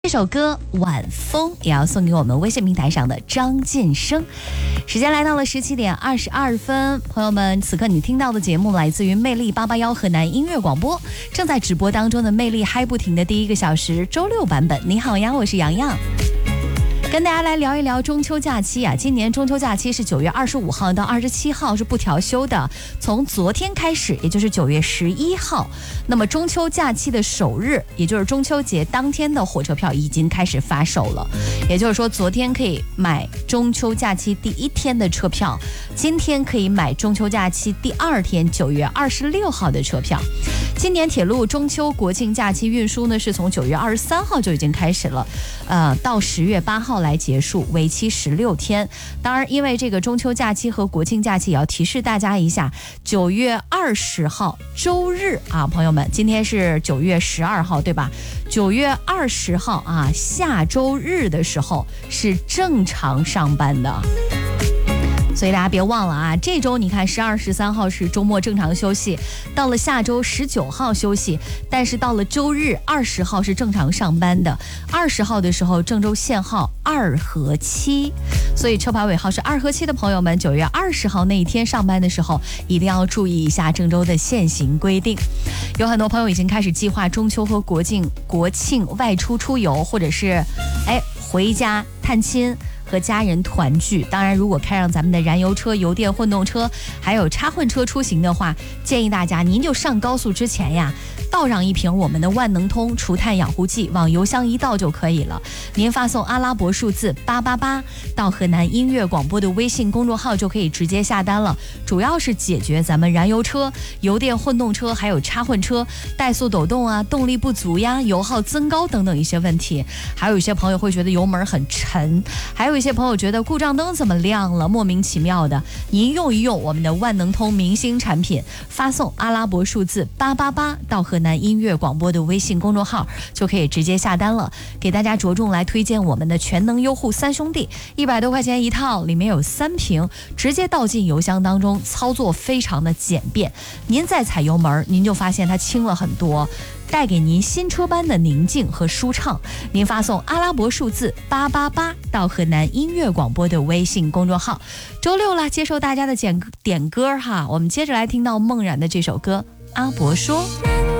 这首歌《晚风》也要送给我们微信平台上的张建生。时间来到了17点22分，朋友们，此刻你听到的节目来自于魅力881河南音乐广播，正在直播当中的魅力嗨不停的第一个小时周六版本。你好呀，我是洋洋。跟大家来聊一聊中秋假期啊，今年中秋假期是9月25号到27号是不调休的，从昨天开始，也就是9月11号，那么中秋假期的首日，也就是中秋节当天的火车票已经开始发售了，也就是说昨天可以买中秋假期第一天的车票，今天可以买中秋假期第二天9月26号的车票。今年铁路中秋国庆假期运输呢是从9月23号就已经开始了，到10月8号来结束，为期16天。当然因为这个中秋假期和国庆假期也要提示大家一下，9月20号周日啊，朋友们，今天是9月12号对吧？9月20号啊，下周日的时候是正常上班的。所以大家别忘了啊，这周你看12、13号是周末正常休息，到了下周19号休息，但是到了周日20号是正常上班的。20号的时候郑州限号2和7，所以车牌尾号是2和7的朋友们，9月20号那一天上班的时候一定要注意一下郑州的限行规定。有很多朋友已经开始计划中秋和国庆外出出游，或者是回家探亲和家人团聚。当然如果开上咱们的燃油车、油电混动车还有插混车出行的话，建议大家您就上高速之前呀，倒上一瓶我们的万能通除碳养护剂，往油箱一倒就可以了。您发送阿拉伯数字888到河南音乐广播的微信公众号就可以直接下单了。主要是解决咱们燃油车、油电混动车还有插混车怠速抖动啊、动力不足呀、油耗增高等等一些问题。还有一些朋友会觉得油门很沉，还有一些朋友觉得故障灯怎么亮了，莫名其妙的。您用一用我们的万能通明星产品，发送阿拉伯数字888到河南音乐广播的微信公众号就可以直接下单了。给大家着重来推荐我们的全能优护三兄弟，100多块钱一套，里面有3瓶，直接倒进油箱当中，操作非常的简便。您再踩油门，您就发现它轻了很多，带给您新车般的宁静和舒畅。您发送阿拉伯数字888到河南音乐广播的微信公众号。周六了，接受大家的点歌哈，我们接着来听到梦然的这首歌《阿伯说》。